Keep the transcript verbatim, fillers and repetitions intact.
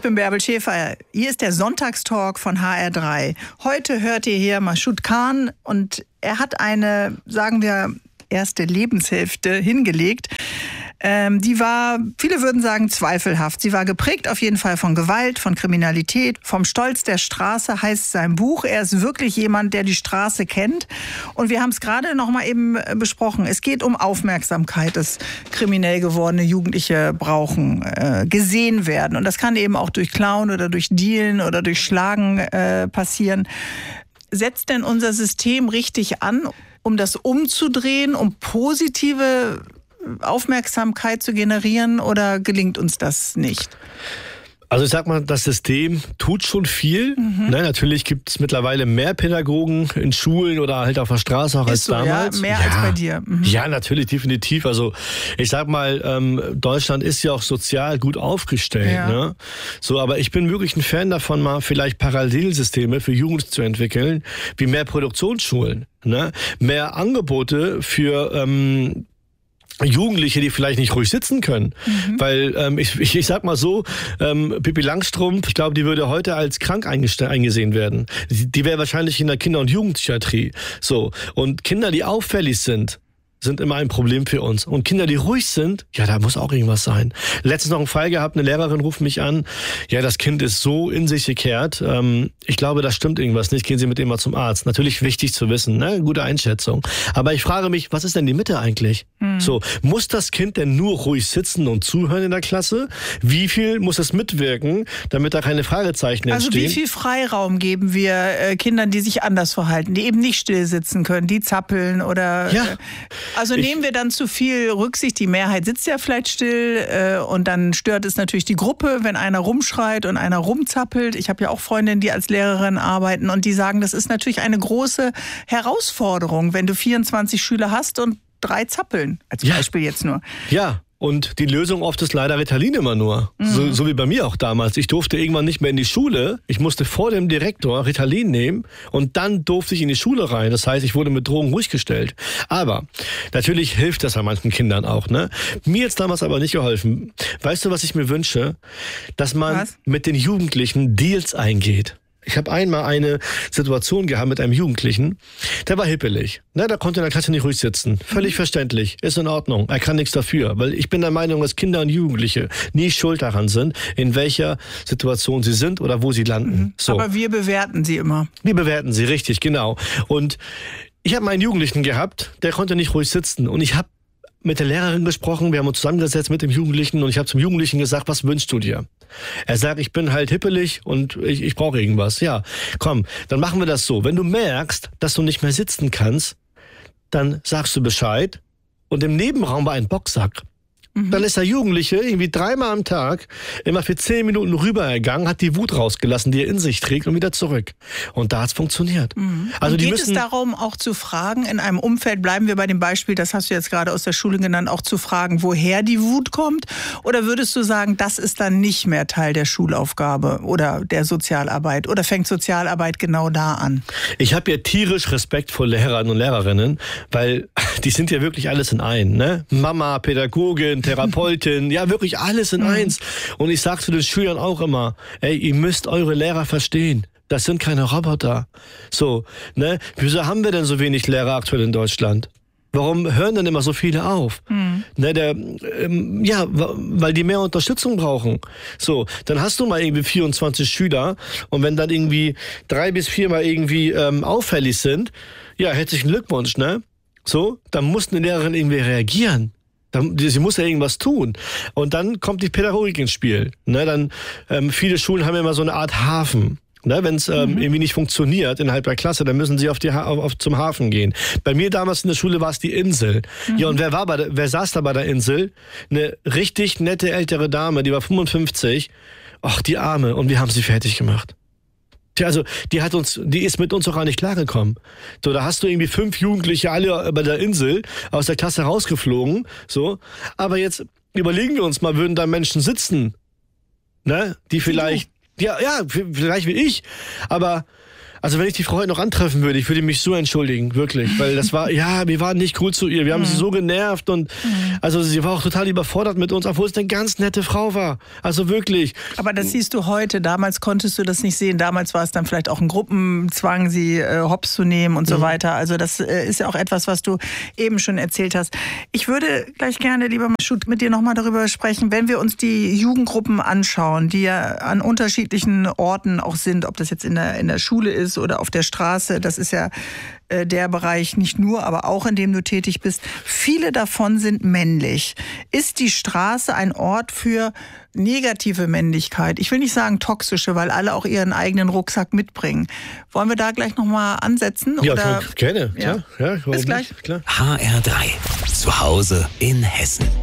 ich bin Bärbel Schäfer. Hier ist der Sonntagstalk von H R drei. Heute hört ihr hier Mashoud Khan und er hat eine, sagen wir, erste Lebenshälfte hingelegt. Ähm, die war, viele würden sagen, zweifelhaft. Sie war geprägt auf jeden Fall von Gewalt, von Kriminalität, vom Stolz der Straße heißt sein Buch. Er ist wirklich jemand, der die Straße kennt. Und wir haben es gerade noch mal eben besprochen. Es geht um Aufmerksamkeit, dass kriminell gewordene Jugendliche brauchen, äh, gesehen werden. Und das kann eben auch durch Klauen oder durch Dealen oder durch Schlagen äh, passieren. Setzt denn unser System richtig an, um das umzudrehen, um positive Aufmerksamkeit zu generieren, oder gelingt uns das nicht? Also ich sag mal, das System tut schon viel. Mhm. Ne, natürlich gibt es mittlerweile mehr Pädagogen in Schulen oder halt auf der Straße auch als so, damals. Ja, mehr ja. als bei dir. Mhm. Ja, natürlich, definitiv. Also ich sag mal, ähm, Deutschland ist ja auch sozial gut aufgestellt. Ja. Ne? So, aber ich bin wirklich ein Fan davon, mal vielleicht Parallelsysteme für Jugend zu entwickeln, wie mehr Produktionsschulen, ne? Mehr Angebote für ähm, Jugendliche, die vielleicht nicht ruhig sitzen können. Mhm. Weil ähm, ich, ich, ich sag mal so, ähm, Pippi Langstrumpf, ich glaube, die würde heute als krank eingesehen werden. Die, die wäre wahrscheinlich in der Kinder- und Jugendpsychiatrie. So. Und Kinder, die auffällig sind, sind immer ein Problem für uns. Und Kinder, die ruhig sind, ja, da muss auch irgendwas sein. Letztens noch einen Fall gehabt, eine Lehrerin ruft mich an, ja, das Kind ist so in sich gekehrt, ähm, ich glaube, da stimmt irgendwas nicht, gehen Sie mit ihm mal zum Arzt. Natürlich wichtig zu wissen, ne? Gute Einschätzung. Aber ich frage mich, was ist denn die Mitte eigentlich? Hm. So, muss das Kind denn nur ruhig sitzen und zuhören in der Klasse? Wie viel muss es mitwirken, damit da keine Fragezeichen entstehen? Also wie viel Freiraum geben wir äh, Kindern, die sich anders verhalten, die eben nicht still sitzen können, die zappeln oder... Ja. Äh, Also nehmen wir dann zu viel Rücksicht, die Mehrheit sitzt ja vielleicht still äh, und dann stört es natürlich die Gruppe, wenn einer rumschreit und einer rumzappelt. Ich habe ja auch Freundinnen, die als Lehrerin arbeiten und die sagen, das ist natürlich eine große Herausforderung, wenn du vierundzwanzig Schüler hast und drei zappeln, als Beispiel ja. jetzt nur. Ja. Und die Lösung oft ist leider Ritalin immer nur. Mhm. So, so wie bei mir auch damals. Ich durfte irgendwann nicht mehr in die Schule. Ich musste vor dem Direktor Ritalin nehmen und dann durfte ich in die Schule rein. Das heißt, ich wurde mit Drogen ruhig gestellt. Aber natürlich hilft das an manchen Kindern auch. Ne? Mir hat's damals aber nicht geholfen. Weißt du, was ich mir wünsche? Dass man was? mit den Jugendlichen Deals eingeht. Ich habe einmal eine Situation gehabt mit einem Jugendlichen, der war hippelig. Ne, der konnte in der Klasse nicht ruhig sitzen. Völlig verständlich, ist in Ordnung. Er kann nichts dafür, weil ich bin der Meinung, dass Kinder und Jugendliche nie schuld daran sind, in welcher Situation sie sind oder wo sie landen. Mhm. So. Aber wir bewerten sie immer. Wir bewerten sie, richtig, genau. Und ich habe einen Jugendlichen gehabt, der konnte nicht ruhig sitzen. Und ich habe mit der Lehrerin gesprochen, wir haben uns zusammengesetzt mit dem Jugendlichen und ich habe zum Jugendlichen gesagt, was wünschst du dir? Er sagt, ich bin halt hippelig und ich, ich brauche irgendwas. Ja, komm, dann machen wir das so. Wenn du merkst, dass du nicht mehr sitzen kannst, dann sagst du Bescheid und im Nebenraum war ein Boxsack. Mhm. Dann ist der Jugendliche irgendwie dreimal am Tag immer für zehn Minuten rübergegangen, hat die Wut rausgelassen, die er in sich trägt und wieder zurück. Und da hat's funktioniert. Mhm. Also und die geht müssen es darum, auch zu fragen, in einem Umfeld, bleiben wir bei dem Beispiel, das hast du jetzt gerade aus der Schule genannt, auch zu fragen, woher die Wut kommt? Oder würdest du sagen, das ist dann nicht mehr Teil der Schulaufgabe oder der Sozialarbeit? Oder fängt Sozialarbeit genau da an? Ich habe ja tierisch Respekt vor Lehrern und Lehrerinnen, weil die sind ja wirklich alles in einem. Ne? Mama, Pädagogin, Therapeutin, ja wirklich alles in eins. Und ich sage zu den Schülern auch immer, ey, ihr müsst eure Lehrer verstehen. Das sind keine Roboter. So, ne? Wieso haben wir denn so wenig Lehrer aktuell in Deutschland? Warum hören denn immer so viele auf? Mhm. Ne, der, ähm, ja, weil die mehr Unterstützung brauchen. So, dann hast du mal irgendwie vierundzwanzig Schüler und wenn dann irgendwie drei bis viermal irgendwie ähm, auffällig sind, ja, herzlichen Glückwunsch, ne? So, dann muss eine Lehrerin irgendwie reagieren. Sie muss ja irgendwas tun. Und dann kommt die Pädagogik ins Spiel. Ne, dann, ähm, viele Schulen haben ja immer so eine Art Hafen. Ne, wenn es ähm, mhm. irgendwie nicht funktioniert innerhalb der Klasse, dann müssen sie auf die ha- auf, auf, zum Hafen gehen. Bei mir damals in der Schule war es die Insel. Mhm. Ja, und wer war bei der, wer saß da bei der Insel? Eine richtig nette ältere Dame, die war fünfundfünfzig. Ach, die Arme. Und wir haben sie fertig gemacht. Tja, also die hat uns, die ist mit uns auch gar nicht klargekommen. So, da hast du irgendwie fünf Jugendliche alle bei der Insel aus der Klasse rausgeflogen. So, aber jetzt überlegen wir uns mal, würden da Menschen sitzen, ne, die vielleicht, ja, ja, vielleicht wie ich, aber Also wenn ich die Frau heute noch antreffen würde, ich würde mich so entschuldigen, wirklich. Weil das war, ja, wir waren nicht cool zu ihr. Wir haben mhm. sie so genervt und mhm. also sie war auch total überfordert mit uns, obwohl es eine ganz nette Frau war. Also wirklich. Aber das siehst du heute. Damals konntest du das nicht sehen. Damals war es dann vielleicht auch ein Gruppenzwang, sie äh, hops zu nehmen und mhm. so weiter. Also das äh, ist ja auch etwas, was du eben schon erzählt hast. Ich würde gleich gerne, lieber Mashoud, mit dir nochmal darüber sprechen, wenn wir uns die Jugendgruppen anschauen, die ja an unterschiedlichen Orten auch sind, ob das jetzt in der, in der Schule ist oder auf der Straße. Das ist ja äh, der Bereich nicht nur, aber auch in dem du tätig bist. Viele davon sind männlich. Ist die Straße ein Ort für negative Männlichkeit? Ich will nicht sagen toxische, weil alle auch ihren eigenen Rucksack mitbringen. Wollen wir da gleich nochmal ansetzen? Ja, oder? gerne. Ja. Ja, Bis gleich. Klar. H R drei. Zu Hause in Hessen.